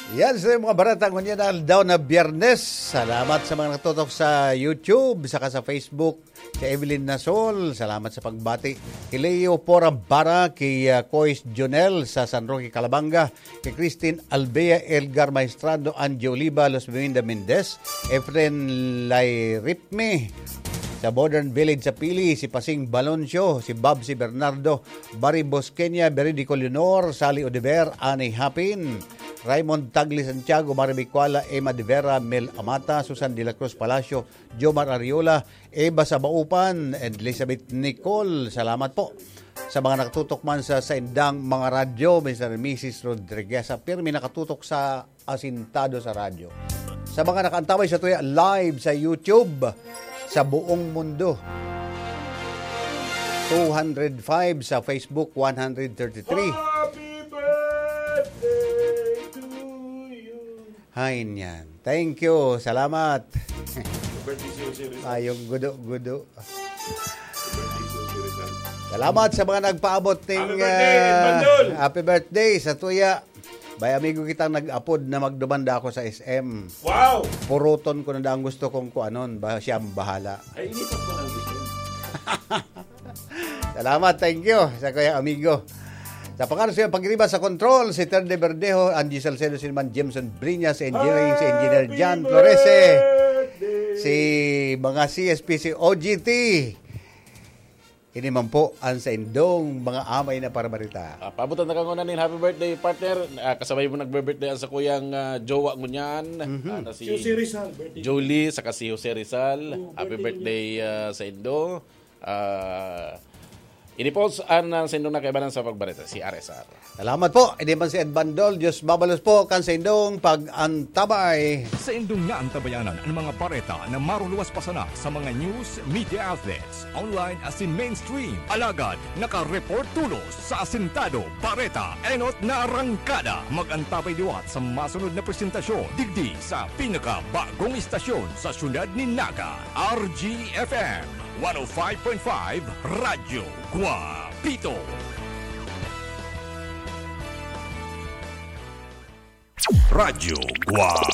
Yan sa mga barata ko niya daw na Biyernes. Salamat sa mga natutok sa YouTube, saka sa Facebook. Kay Evelyn Nasol, salamat sa pagbati. Kay Leo Porabara, kay Cois Jonel sa San Roque, Calabanga. Kay Christine Albea, Elgar Maestrado, Angie Oliva, Los Beminda Mendez. Efren Lairipme sa Modern Village sa Pili, si Pasing Baloncio, si Bob, si Bernardo, Barry Bosqueña, Beridico Leonor, Sally Odiver, Annie Hapin, Raymond Tagli Santiago, Maribel Cuala, Emma de Vera, Mel Amata, Susan de la Cruz Palacio, Jomar Ariola, Eva Sabaupan, and Elizabeth Nicole. Salamat po sa mga nakatutok man sa indang mga radyo, Mr. and Mrs. Rodriguez. Pero may nakatutok sa asintado sa radyo. Sa mga nakaantabay sa tuya live sa YouTube, sa buong mundo. 205 sa Facebook, 133. Happy birthday to you. Hay niyan. Thank you. Salamat. Birthday si Rizal. Ayong gudo-gudo. Birthday si Rizal. Salamat sa mga nagpaabot ng Happy birthday, Bandol! happy birthday sa tuya. Bay amigo kitang nag-apod na magdumanda ako sa SM. Wow! Puruton ko na ang gusto kong kuanon. Siya ang bahala. Ay, inipat mo lang gusto. Salamat, thank you sa kuya amigo. Sa pangalan sa pagriba sa control, si Terde Verdejo, Angie Salcedo, Silman Jameson Briñas, engineering, si Engineer Jan Florese, si mga CSP, si OGT. Ini man po ang sa indong mga amay na paramarita. Pabutan na kang unanin, happy birthday partner. Kasabay mo nag-birthday ang sa kuyang jowa mo niyan. Si Rizal, birthday. Julie, saka si Jose Rizal. Happy birthday sa Indo. Inipos ang sa Indong nakaibanan sa pagbarita, si RSR. Salamat po. Hindi man si Ed Bandol. Diyos mabalos po kan sa indong pag-antabay. Sa indong nga ang tabayanan ang mga pareta na maruluwas pa sana sa mga news, media outlets, online as in mainstream. Alagad, naka-report tulos sa asintado, pareta, enot na arangkada. Mag-antabay liwat sa masunod na presentasyon. Digdi sa pinaka-bagong istasyon sa syudad ni Naga, RGFM 105.5 Radyo Guapito. Radyo Guapito.